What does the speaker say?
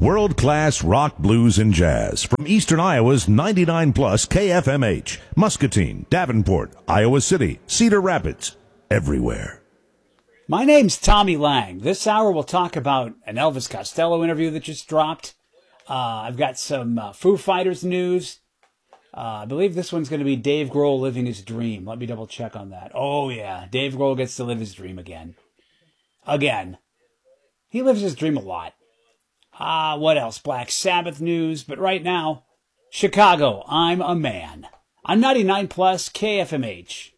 World-class rock, blues, and jazz from Eastern Iowa's 99 plus KFMH, Muscatine, Davenport, Iowa City, Cedar Rapids, everywhere. My name's Tommy Lang. This hour we'll talk about an Elvis Costello interview that just dropped. I've got some Foo Fighters news. I believe this one's going to be Dave Grohl living his dream. Let me double check on that. Oh yeah, Dave Grohl gets to live his dream again. Again. He lives his dream a lot. What else? Black Sabbath news. But right now, Chicago, I'm a man. On 99 plus KFMH.